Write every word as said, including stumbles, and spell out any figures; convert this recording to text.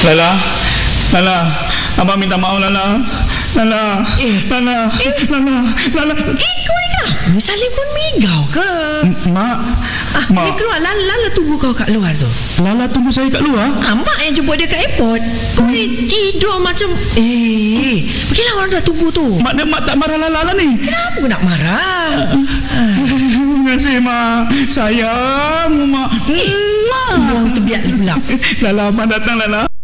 Lala, Lala, Abang minta maaf Lala. Lala, Eh. Lala, Lala, Lala. Eh, kau ni kenapa? Misalnya pun migau ke? Mak, Ah, Mak. dia keluar. Lala, Lala tunggu kau kat luar tu. Lala tunggu saya kat luar. Ah, Mak yang jemput dia kat airport. Kau ni tidur macam... Eh, pergilah orang dah tunggu tu. Mak, mak tak marah Lala lah ni. Kenapa kau nak marah? Terima kasih, Mak. Sayang, Mak. Eh, Mak. buang tebiat pula. Lala, Mak datang, Lala.